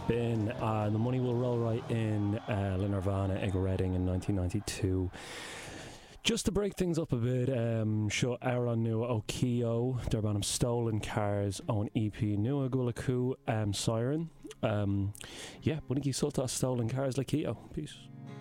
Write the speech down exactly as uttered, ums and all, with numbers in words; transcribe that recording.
Bin uh, The Money Will Roll Right In uh, Nirvana ag Reading in nineteen ninety-two. Just to break things up a bit, um, seo Aaron nua ó Keo, they're about Stolen Cars on E P nua Gulaku um, Siren. Um, yeah, bunig í solta Stolen Cars like Keo. Peace.